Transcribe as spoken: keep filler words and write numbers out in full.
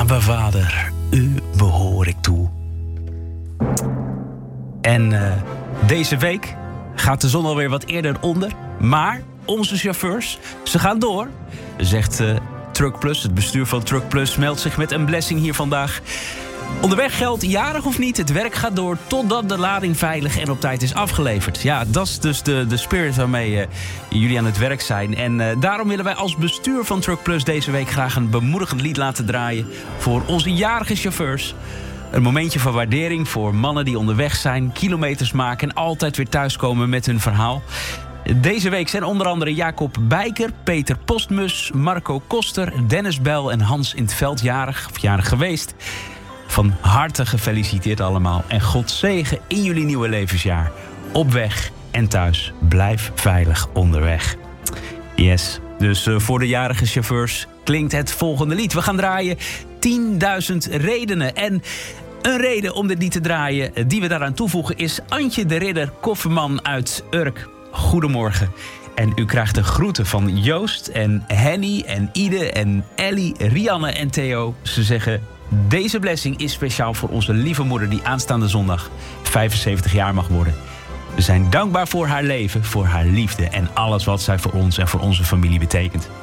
Abba Vader, u behoor ik toe. En uh, deze week gaat de zon alweer wat eerder onder. Maar onze chauffeurs, ze gaan door, zegt uh, Truck Plus. Het bestuur van Truck Plus meldt zich met een blessing hier vandaag. Onderweg geldt, jarig of niet, het werk gaat door totdat de lading veilig en op tijd is afgeleverd. Ja, dat is dus de, de spirit waarmee uh, jullie aan het werk zijn. En uh, daarom willen wij als bestuur van Truck Plus deze week graag een bemoedigend lied laten draaien voor onze jarige chauffeurs. Een momentje van waardering voor mannen die onderweg zijn, kilometers maken en altijd weer thuiskomen met hun verhaal. Deze week zijn onder andere Jacob Bijker, Peter Postmus, Marco Koster, Dennis Bel en Hans in 't Veld jarig, of jarig geweest. Van harte gefeliciteerd allemaal en God zegen in jullie nieuwe levensjaar. Op weg en thuis, blijf veilig onderweg. Yes, dus uh, voor de jarige chauffeurs klinkt het volgende lied. We gaan draaien tienduizend redenen. En een reden om dit lied te draaien die we daaraan toevoegen is Antje de Ridder Kofferman uit Urk. Goedemorgen. En u krijgt de groeten van Joost en Henny en Ide en Ellie, Rianne en Theo. Ze zeggen: deze blessing is speciaal voor onze lieve moeder die aanstaande zondag vijfenzeventig jaar mag worden. We zijn dankbaar voor haar leven, voor haar liefde en alles wat zij voor ons en voor onze familie betekent.